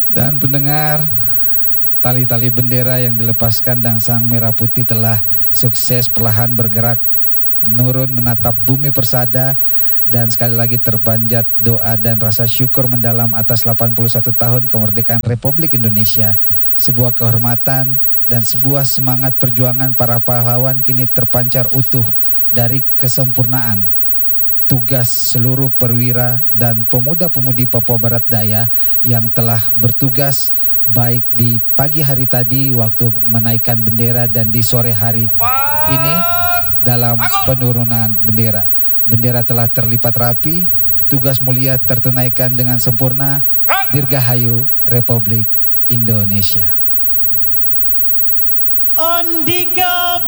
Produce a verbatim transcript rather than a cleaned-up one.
Dan pendengar, tali-tali bendera yang dilepaskan dan sang merah putih telah sukses perlahan bergerak menurun menatap bumi persada. Dan sekali lagi terpanjat doa dan rasa syukur mendalam atas delapan puluh satu tahun kemerdekaan Republik Indonesia. Sebuah kehormatan dan sebuah semangat perjuangan para pahlawan kini terpancar utuh dari kesempurnaan tugas seluruh perwira dan pemuda-pemudi Papua Barat Daya yang telah bertugas baik di pagi hari tadi waktu menaikkan bendera dan di sore hari ini dalam penurunan bendera. Bendera telah terlipat rapi, tugas mulia tertunaikan dengan sempurna. Dirgahayu Republik Indonesia. Andika